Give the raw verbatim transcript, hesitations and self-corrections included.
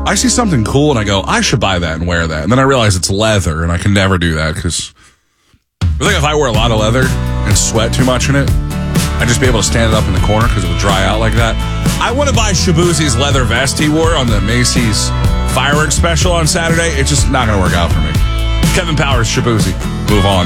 I see something cool and I go, I should buy that and wear that. And then I realize it's leather and I can never do that because I think if I wear a lot of leather and sweat too much in it, I'd just be able to stand it up in the corner because it would dry out like that. I want to buy Shaboozey's leather vest he wore on the Macy's fireworks special on Saturday. It's just not going to work out for me. Kevin Powers, Shaboozy. Move on.